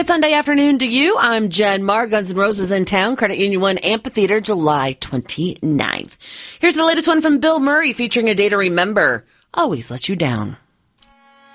Good Sunday afternoon to you. I'm Jen Marr. Guns N' Roses in town. Credit Union 1 Amphitheater, July 29th. Here's the latest one from Bill Murray featuring A Day to Remember. Always Let You Down.